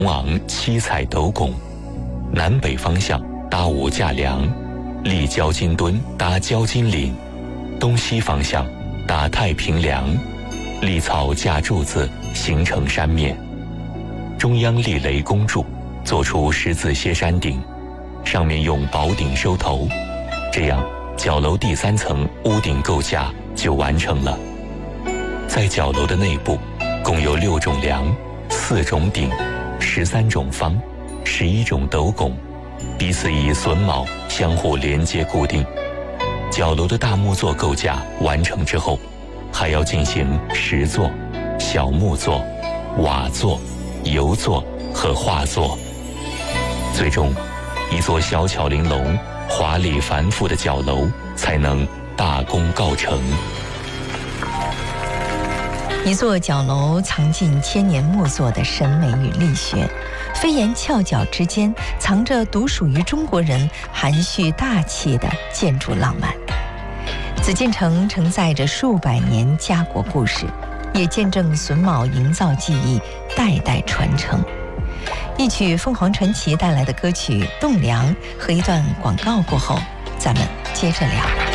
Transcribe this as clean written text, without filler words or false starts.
昂七彩斗拱，南北方向搭5架梁，立交金墩搭交金岭，东西方向搭太平梁，立草架柱子形成山面，中央立雷公柱，做出十字歇山顶，上面用宝顶收头，这样角楼第3层屋顶构架就完成了。在角楼的内部共有6种梁、4种顶、13种方、11种斗拱，彼此以榫卯相互连接固定。角楼的大木座构架完成之后，还要进行石座、小木座、瓦座、油座和画座，最终一座小巧玲珑、华丽繁复的角楼才能大功告成。 一座角楼藏进千年木作的审美与力学，飞檐翘角之间藏着独属于中国人含蓄大气的建筑浪漫。紫禁城承载着数百年家国故事，也见证榫卯营造技艺代代传承。一曲凤凰传奇带来的歌曲《栋梁》和一段广告过后，咱们接着聊。